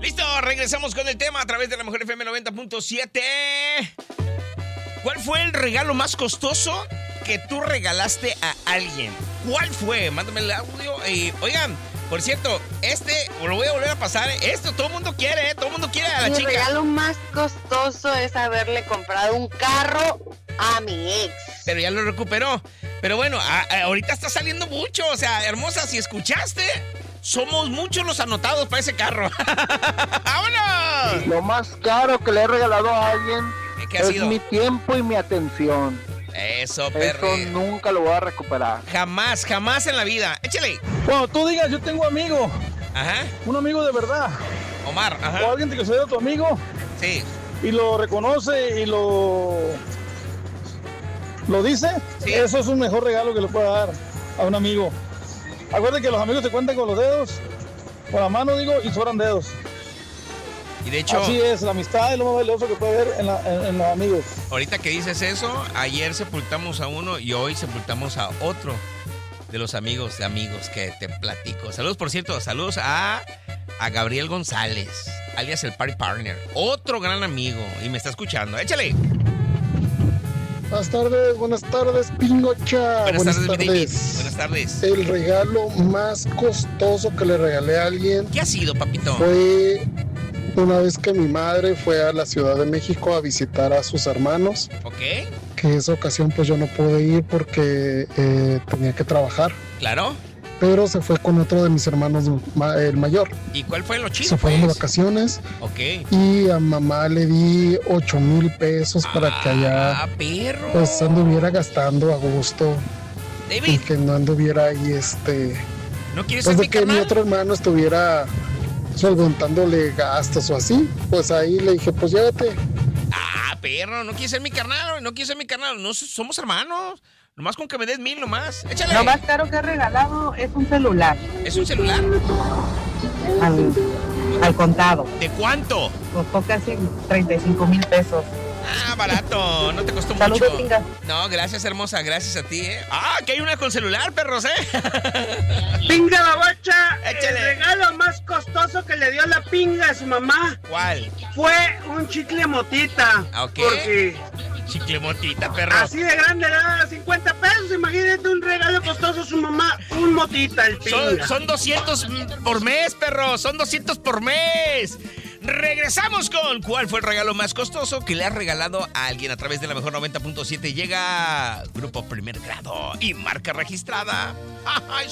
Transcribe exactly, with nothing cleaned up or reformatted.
Listo, regresamos con el tema a través de la Mejor F M noventa punto siete. ¿Cuál fue el regalo más costoso que tú regalaste a alguien? ¿Cuál fue? Mándame el audio. Y, oigan, por cierto, este, lo voy a volver a pasar. Esto todo el mundo quiere, ¿eh? Todo el mundo quiere a la Mi chica. Mi regalo más costoso es haberle comprado un carro a mi ex. Pero ya lo recuperó. Pero bueno, a, a, ahorita está saliendo mucho. O sea, hermosa, si escuchaste, somos muchos los anotados para ese carro. ¡Vámonos! Lo más caro que le he regalado a alguien ¿Qué ha es sido? mi tiempo y mi atención. Eso, perro. Eso nunca lo voy a recuperar. Jamás, jamás en la vida. Échale. Cuando tú digas, yo tengo amigo. Ajá. Un amigo de verdad. Omar, ajá. O alguien que considera tu amigo. Sí. Y lo reconoce y lo... ¿Lo dice? Sí. Eso es un mejor regalo que le pueda dar a un amigo. Acuérdate que los amigos se cuentan con los dedos, con la mano digo, y sobran dedos. Y de hecho... Así es, la amistad es lo más valioso que puede haber en, la, en, en los amigos. Ahorita que dices eso, ayer sepultamos a uno y hoy sepultamos a otro de los amigos de amigos que te platico. Saludos, por cierto, saludos a, a Gabriel González, alias el Party Partner. Otro gran amigo y me está escuchando. Échale. Buenas tardes, buenas tardes, Pingocha. Buenas, buenas tardes, tardes. tardes. Buenas tardes. El regalo más costoso que le regalé a alguien. ¿Qué ha sido, papito? Fue una vez que mi madre fue a la Ciudad de México a visitar a sus hermanos. Ok. Que esa ocasión pues yo no pude ir porque eh, tenía que trabajar. Claro. Pero se fue con otro de mis hermanos, el mayor. ¿Y cuál fue lo chido? Se fueron de pues? vacaciones. Ok. Y a mamá le di ocho mil pesos para ah, que allá perro. pues anduviera gastando a gusto. David. Y que no anduviera ahí este... ¿No quieres pues ser de mi que carnal? mi otro hermano estuviera solventándole gastos o así. Pues ahí le dije, pues llévate. Ah, perro, no quieres ser mi carnal, no quieres ser mi carnal. No somos hermanos. Nomás con que me des mil nomás. Échale. Lo más caro que he regalado es un celular. ¿Es un celular? Al, al contado. ¿De cuánto? Costó casi treinta y cinco mil pesos. Ah, barato. No te costó Saludos, mucho. Pinga. No, gracias, hermosa. Gracias a ti, ¿eh? Ah, que hay una con celular, perros, ¿eh? Pinga la bacha. Échale. El regalo más costoso que le dio la pinga a su mamá. ¿Cuál? Fue un chicle motita. Ah, ok. Porque chicle motita, perro. así de grande era cincuenta pesos. Imagínate un regalo costoso a su mamá. Un motita, el pinga. Son, son doscientos por mes, perro. Son doscientos por mes. Regresamos con ¿cuál fue el regalo más costoso que le has regalado a alguien a través de la Mejor noventa punto siete? Llega Grupo Primer Grado y marca registrada. Ay,